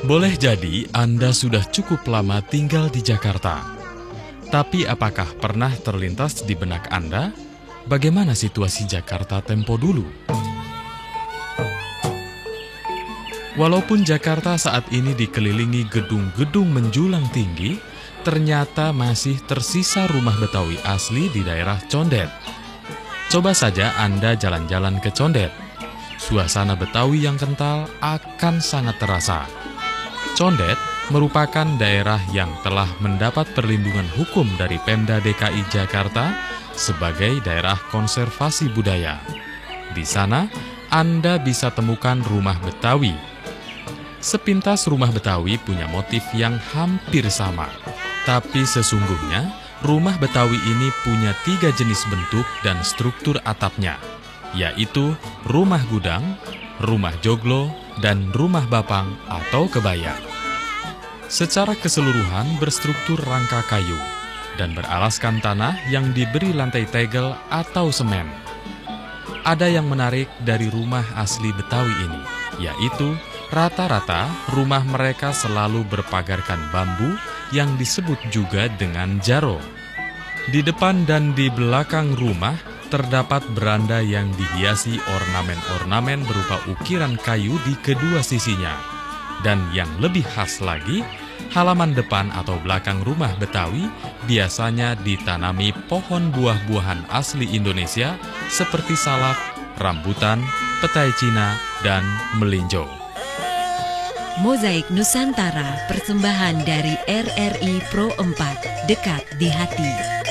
Boleh jadi Anda sudah cukup lama tinggal di Jakarta. Tapi apakah pernah terlintas di benak Anda bagaimana situasi Jakarta tempo dulu? Walaupun Jakarta saat ini dikelilingi gedung-gedung menjulang tinggi, ternyata masih tersisa rumah Betawi asli di daerah Condet. Coba saja Anda jalan-jalan ke Condet. Suasana Betawi yang kental akan sangat terasa. Condet merupakan daerah yang telah mendapat perlindungan hukum dari Pemda DKI Jakarta sebagai daerah konservasi budaya. Di sana, Anda bisa temukan rumah Betawi. Sepintas rumah Betawi punya motif yang hampir sama. Tapi sesungguhnya, rumah Betawi ini punya 3 jenis bentuk dan struktur atapnya, yaitu rumah gudang, rumah joglo, dan rumah bapang atau kebaya. Secara keseluruhan berstruktur rangka kayu dan beralaskan tanah yang diberi lantai tegel atau semen. Ada yang menarik dari rumah asli Betawi ini, yaitu rata-rata rumah mereka selalu berpagarkan bambu yang disebut juga dengan jaro. Di depan dan di belakang rumah terdapat beranda yang dihiasi ornamen-ornamen berupa ukiran kayu di kedua sisinya. Dan yang lebih khas lagi, halaman depan atau belakang rumah Betawi biasanya ditanami pohon buah-buahan asli Indonesia seperti salak, rambutan, petai Cina, dan melinjo. Mozaik Nusantara, persembahan dari RRI Pro 4, dekat di hati.